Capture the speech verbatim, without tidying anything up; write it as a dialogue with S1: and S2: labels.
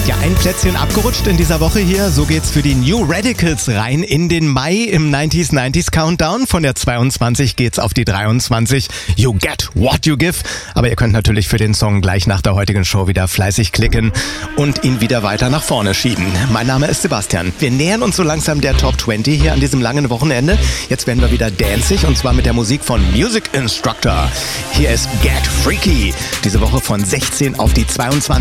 S1: Ja, ein Plätzchen abgerutscht in dieser Woche hier. So geht's für die New Radicals rein in den Mai im neunziger neunziger Countdown. Von der zweiundzwanzig geht's auf die dreiundzwanzig. You get what you give. Aber ihr könnt natürlich für den Song gleich nach der heutigen Show wieder fleißig klicken und ihn wieder weiter nach vorne schieben. Mein Name ist Sebastian. Wir nähern uns so langsam der Top zwanzig hier an diesem langen Wochenende. Jetzt werden wir wieder danzig und zwar mit der Musik von Music Instructor. Hier ist Get Freaky. Diese Woche von sechzehn auf die zweiundzwanzig.